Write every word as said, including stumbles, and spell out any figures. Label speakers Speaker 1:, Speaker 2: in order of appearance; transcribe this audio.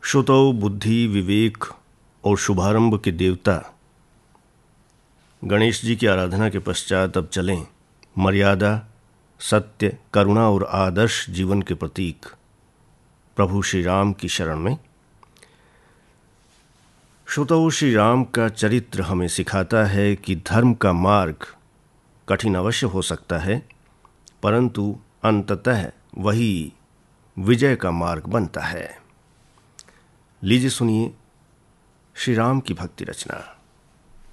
Speaker 1: श्रुतौ बुद्धि, विवेक और शुभारंभ के देवता गणेश जी की आराधना के पश्चात अब चलें मर्यादा, सत्य, करुणा और आदर्श जीवन के प्रतीक प्रभु श्री राम की शरण में। श्रुतौ श्री राम का चरित्र हमें सिखाता है कि धर्म का मार्ग कठिन अवश्य हो सकता है, परंतु अंततः वही विजय का मार्ग बनता है। लीजिए सुनिए श्री राम की भक्ति रचना।